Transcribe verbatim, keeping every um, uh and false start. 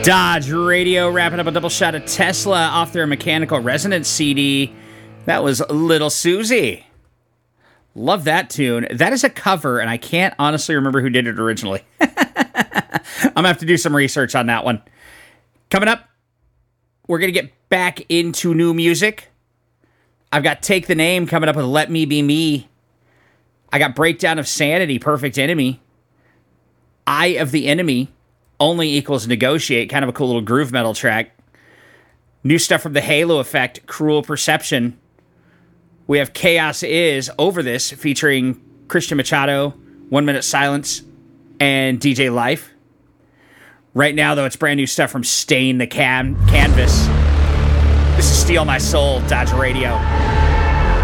Dodge Radio wrapping up a double shot of Tesla off their Mechanical Resonance C D. That was Little Susie. Love that tune. That is a cover, and I can't honestly remember who did it originally. I'm going to have to do some research on that one. Coming up, we're going to get back into new music. I've got Take the Name coming up with Let Me Be Me. I got Breakdown of Sanity, Perfect Enemy. Eye of the Enemy, Only Equals Negotiate, kind of a cool little groove metal track. New stuff from the Halo Effect, Cruel Perception. We have Chaos Is, Over This, featuring Christian Machado, One Minute Silence, and D J Life. Right now, though, it's brand new stuff from Stain the Can- Canvas. This is Steal My Soul, Dodge Radio.